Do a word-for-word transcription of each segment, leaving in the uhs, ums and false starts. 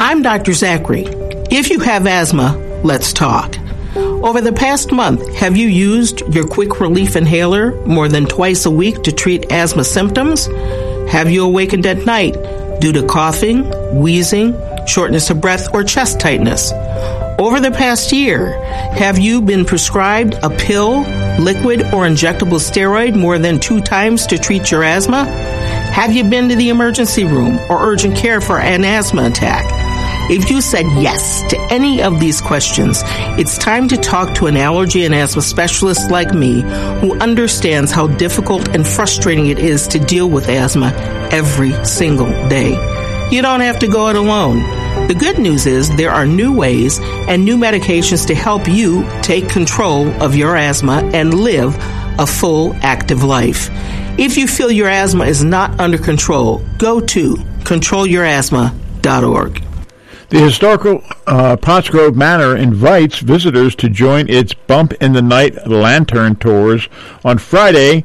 I'm Doctor Zachary. If you have asthma, let's talk. Over the past month, have you used your quick relief inhaler more than twice a week to treat asthma symptoms? Have you awakened at night due to coughing, wheezing, shortness of breath, or chest tightness? Over the past year, have you been prescribed a pill, liquid, or injectable steroid more than two times to treat your asthma? Have you been to the emergency room or urgent care for an asthma attack? If you said yes to any of these questions, it's time to talk to an allergy and asthma specialist like me who understands how difficult and frustrating it is to deal with asthma every single day. You don't have to go it alone. The good news is there are new ways and new medications to help you take control of your asthma and live a full, active life. If you feel your asthma is not under control, go to control your asthma dot org. The historical uh, Pottsgrove Manor invites visitors to join its Bump in the Night Lantern Tours on Friday,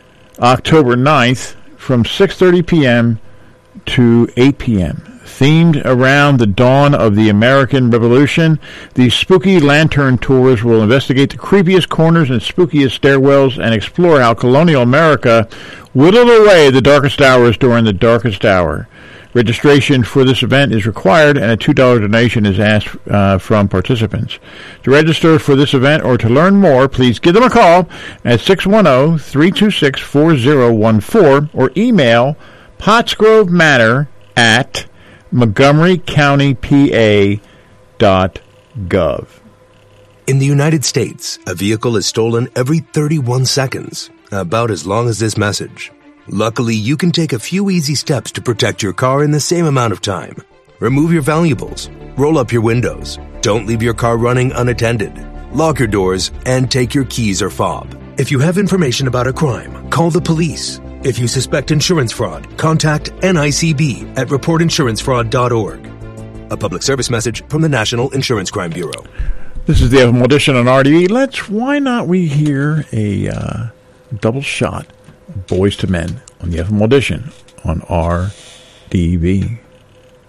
October ninth, from six thirty p.m. to eight p.m. Themed around the dawn of the American Revolution, these spooky lantern tours will investigate the creepiest corners and spookiest stairwells and explore how colonial America whittled away the darkest hours during the darkest hour. Registration for this event is required, and a two dollars donation is asked uh, from participants. To register for this event or to learn more, please give them a call at six one zero, three two six, four zero one four or email Pottsgrove Manor at Montgomery County P A dot gov. In the United States, a vehicle is stolen every thirty-one seconds, about as long as this message. Luckily, you can take a few easy steps to protect your car in the same amount of time. Remove your valuables, roll up your windows, don't leave your car running unattended, lock your doors, and take your keys or fob. If you have information about a crime, call the police. If you suspect insurance fraud, contact N I C B at report insurance fraud dot org. A public service message from the National Insurance Crime Bureau. This is the F M Audition on R D B. Let's, why not we hear a uh, double shot of Boys to Men on the F M Audition on R D B.